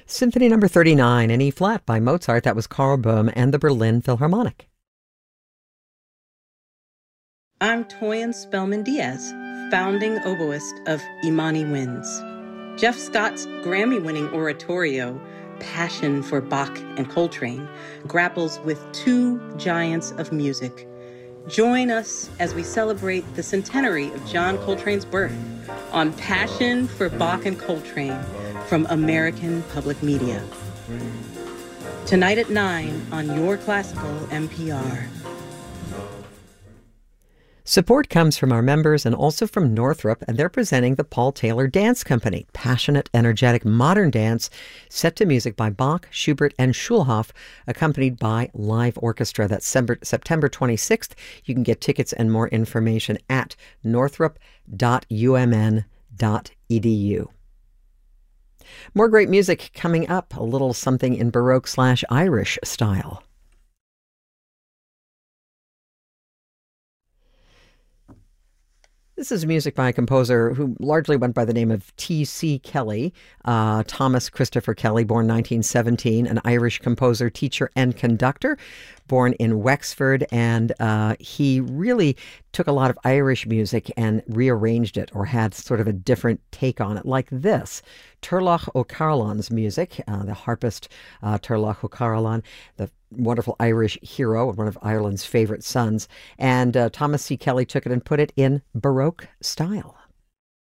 Symphony Number 39 in E-flat by Mozart. That was Karl Böhm and the Berlin Philharmonic. I'm Toyin Spellman Diaz, founding oboist of Imani Winds. Jeff Scott's Grammy-winning oratorio, Passion for Bach and Coltrane, grapples with two giants of music. Join us as we celebrate the centenary of John Coltrane's birth on Passion for Bach and Coltrane from American Public Media. Tonight at 9 on Your Classical NPR. Support comes from our members and also from Northrop, and they're presenting the Paul Taylor Dance Company. Passionate, energetic, modern dance set to music by Bach, Schubert, and Schulhoff, accompanied by live orchestra. That's September 26th. You can get tickets and more information at northrop.umn.edu. More great music coming up, a little something in Baroque/Irish style. This is music by a composer who largely went by the name of T.C. Kelly, Thomas Christopher Kelly, born 1917, an Irish composer, teacher, and conductor, born in Wexford. And he really took a lot of Irish music and rearranged it, or had sort of a different take on it, like this. Turlough O'Carolan's music, the harpist Turlough O'Carolan, the wonderful Irish hero and one of Ireland's favorite sons. And Thomas C. Kelly took it and put it in Baroque style.